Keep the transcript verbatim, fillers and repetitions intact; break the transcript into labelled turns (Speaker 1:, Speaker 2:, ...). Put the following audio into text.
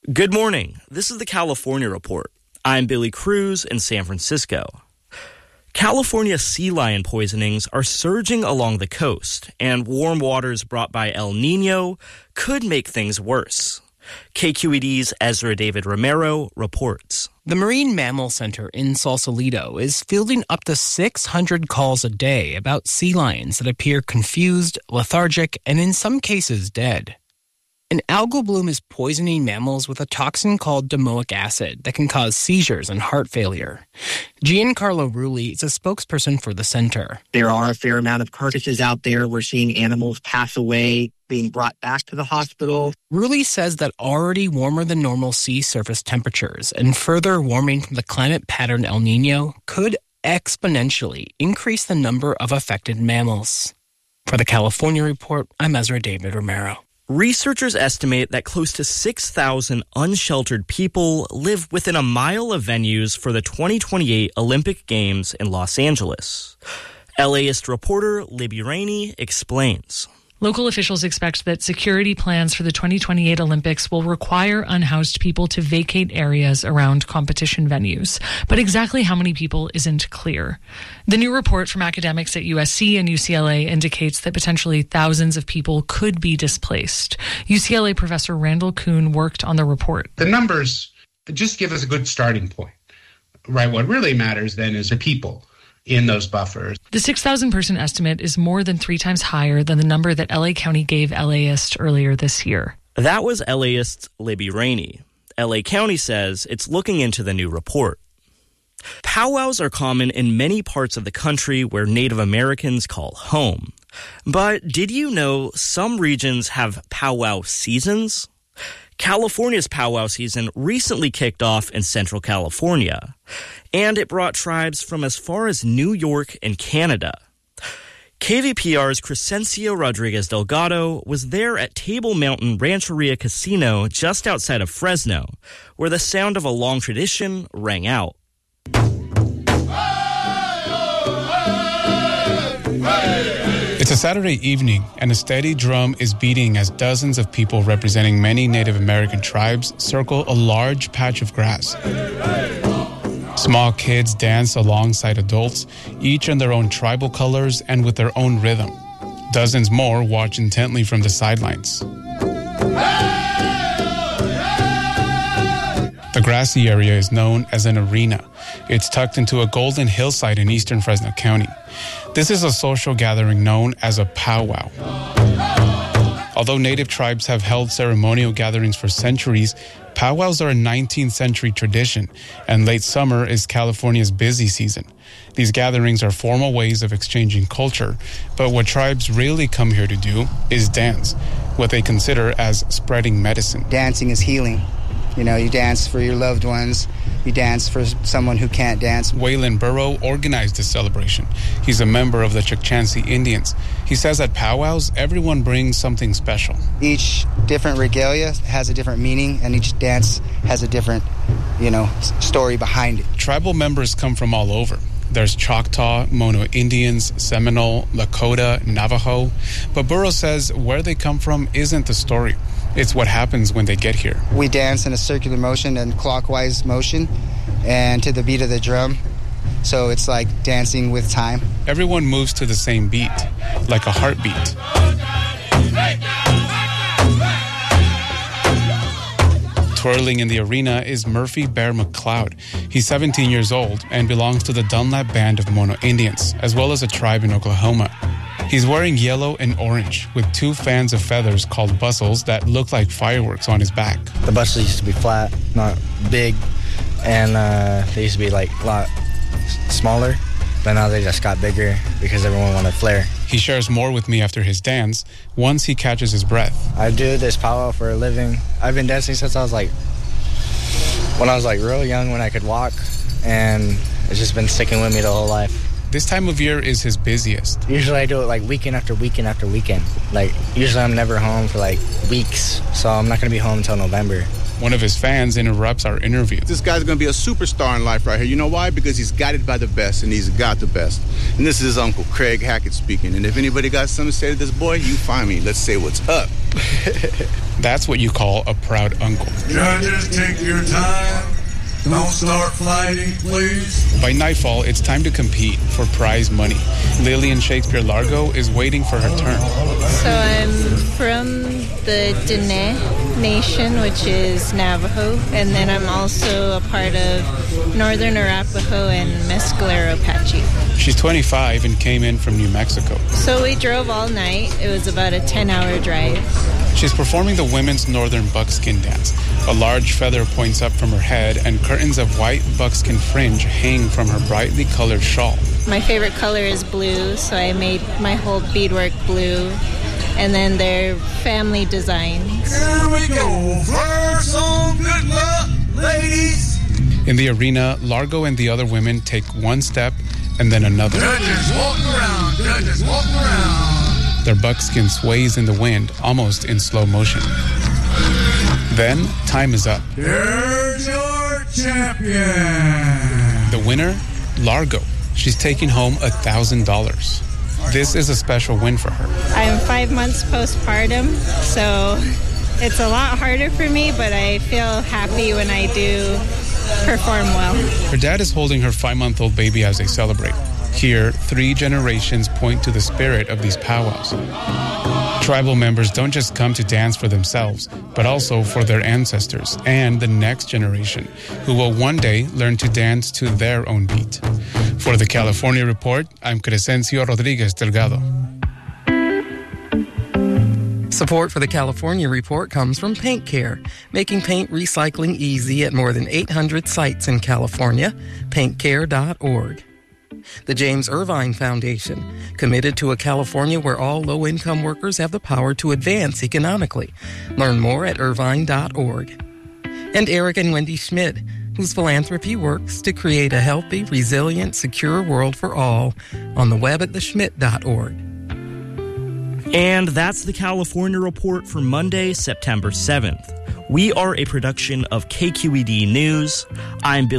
Speaker 1: Good morning. This is the California Report. I'm Billy Cruz in San Francisco. California sea lion poisonings are surging along the coast, and warm waters brought by El Nino could make things worse. K Q E D's Ezra David Romero reports.
Speaker 2: The Marine Mammal Center in Sausalito is fielding up to six hundred calls a day about sea lions that appear confused, lethargic, and in some cases dead. An algal bloom is poisoning mammals with a toxin called domoic acid that can cause seizures and heart failure. Giancarlo Rulli is a spokesperson for the center.
Speaker 3: There are a fair amount of carcasses out there. We're seeing animals pass away, being brought back to the hospital.
Speaker 2: Rulli says that already warmer than normal sea surface temperatures and further warming from the climate pattern El Nino could exponentially increase the number of affected mammals. For the California Report, I'm Ezra David Romero.
Speaker 1: Researchers estimate that close to six thousand unsheltered people live within a mile of venues for the twenty twenty-eight Olympic Games in Los Angeles. LAist reporter Libby Rainey explains.
Speaker 4: Local officials expect that security plans for the twenty twenty-eight Olympics will require unhoused people to vacate areas around competition venues. But exactly how many people isn't clear. The new report from academics at U S C and U C L A indicates that potentially thousands of people could be displaced. U C L A professor Randall Kuhn worked on the report.
Speaker 5: The numbers just give us a good starting point, right? What really matters then is the people in those buffers.
Speaker 4: The six thousand person estimate is more than three times higher than the number that L A County gave LAist earlier this year.
Speaker 1: That was LAist's Libby Rainey. L A County says it's looking into the new report. Powwows are common in many parts of the country where Native Americans call home. But did you know some regions have powwow seasons? California's powwow season recently kicked off in Central California, and it brought tribes from as far as New York and Canada. K V P R's Crescencio Rodriguez Delgado was there at Table Mountain Rancheria Casino just outside of Fresno, where the sound of a long tradition rang out.
Speaker 6: It's a Saturday evening, and a steady drum is beating as dozens of people representing many Native American tribes circle a large patch of grass. Small kids dance alongside adults, each in their own tribal colors and with their own rhythm. Dozens more watch intently from the sidelines. The grassy area is known as an arena. It's tucked into a golden hillside in eastern Fresno County. This is a social gathering known as a powwow. Although native tribes have held ceremonial gatherings for centuries, powwows are a nineteenth century tradition, and late summer is California's busy season. These gatherings are formal ways of exchanging culture, but what tribes really come here to do is dance, what they consider as spreading medicine.
Speaker 7: Dancing is healing. You know, you dance for your loved ones. You dance for someone who can't dance.
Speaker 6: Waylon Burrow organized this celebration. He's a member of the Chukchansi Indians. He says at powwows, everyone brings something special.
Speaker 7: Each different regalia has a different meaning, and each dance has a different, you know, story behind it.
Speaker 6: Tribal members come from all over. There's Choctaw, Mono Indians, Seminole, Lakota, Navajo. But Burrow says where they come from isn't the story. It's what happens when they get here.
Speaker 7: We dance in a circular motion and clockwise motion and to the beat of the drum. So it's like dancing with time.
Speaker 6: Everyone moves to the same beat, like a heartbeat. Twirling in the arena is Murphy Bear McLeod. He's seventeen years old and belongs to the Dunlap Band of Mono Indians, as well as a tribe in Oklahoma. He's wearing yellow and orange with two fans of feathers called bustles that look like fireworks on his back.
Speaker 8: The bustles used to be flat, not big, and uh, they used to be like a lot smaller, but now they just got bigger because everyone wanted flair.
Speaker 6: He shares more with me after his dance, once he catches his breath.
Speaker 8: I do this powwow for a living. I've been dancing since I was like, when I was like real young, when I could walk, and it's just been sticking with me the whole life.
Speaker 6: This time of year is his busiest.
Speaker 8: Usually I do it like weekend after weekend after weekend. Like usually I'm never home for like weeks, so I'm not going to be home until November.
Speaker 6: One of his fans interrupts our interview.
Speaker 9: This guy's going to be a superstar in life right here. You know why? Because he's guided by the best, and he's got the best. And this is his uncle, Craig Hackett, speaking. And if anybody got something to say to this boy, you find me. Let's say what's up.
Speaker 6: That's what you call a proud uncle.
Speaker 10: Judges, take your time. Don't start fighting, please.
Speaker 6: By nightfall, it's time to compete for prize money. Lillian Shakespeare Largo is waiting for her turn.
Speaker 11: So I'm from the Diné Nation, which is Navajo, and then I'm also a part of Northern Arapaho and Mescalero Apache.
Speaker 6: She's twenty-five and came in from New Mexico.
Speaker 11: So we drove all night. It was about a ten-hour drive.
Speaker 6: She's performing the women's Northern buckskin dance. A large feather points up from her head, and curtains of white buckskin fringe hang from her brightly colored shawl.
Speaker 11: My favorite color is blue, so I made my whole beadwork blue. And then they're family designs.
Speaker 10: Here we go. First song, good luck, ladies.
Speaker 6: In the arena, Largo and the other women take one step and then another.
Speaker 10: Judges, walk around. Judges, walk around.
Speaker 6: Their buckskin sways in the wind, almost in slow motion. Then, time is up.
Speaker 10: Here's your champion.
Speaker 6: The winner, Largo. She's taking home one thousand dollars. This is a special win for her.
Speaker 11: I'm five months postpartum, so it's a lot harder for me, but I feel happy when I do perform well.
Speaker 6: Her dad is holding her five-month-old baby as they celebrate. Here, three generations point to the spirit of these powwows. Tribal members don't just come to dance for themselves, but also for their ancestors and the next generation, who will one day learn to dance to their own beat. For the California Report, I'm Crescencio Rodriguez Delgado.
Speaker 12: Support for the California Report comes from Paint Care, making paint recycling easy at more than eight hundred sites in California. paint care dot org. The James Irvine Foundation, committed to a California where all low-income workers have the power to advance economically. Learn more at irvine dot org. And Eric and Wendy Schmidt, whose philanthropy works to create a healthy, resilient, secure world for all, on the web at the schmidt dot org.
Speaker 1: And that's the California Report for Monday, September seventh. We are a production of K Q E D News. I'm Bill.